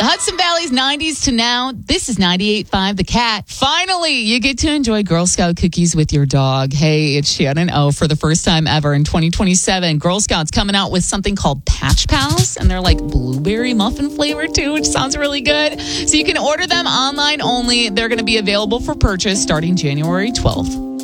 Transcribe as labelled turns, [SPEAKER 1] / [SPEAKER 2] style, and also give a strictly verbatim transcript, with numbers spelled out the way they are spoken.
[SPEAKER 1] Hudson Valley's nineties to now. This is ninety-eight point five The Cat. Finally, you get to enjoy Girl Scout cookies with your dog. Hey, it's Shannon O. For the first time ever in twenty twenty-seven, Girl Scouts coming out with something called Patch Pals, and they're like blueberry muffin flavor too, which sounds really good. So you can order them online only. They're going to be available for purchase starting January twelfth.